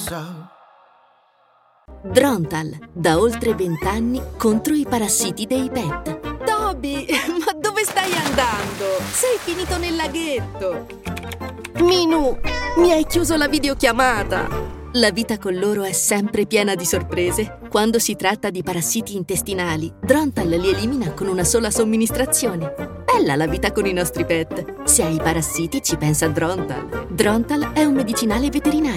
Drontal, da oltre 20 anni contro i parassiti dei pet. Toby, ma dove stai andando? Sei finito nel laghetto. Minu, mi hai chiuso la videochiamata. La vita con loro è sempre piena di sorprese. Quando si tratta di parassiti intestinali, Drontal li elimina con una sola somministrazione. Bella la vita con i nostri pet. Se hai parassiti ci pensa Drontal. Drontal è un medicinale veterinario.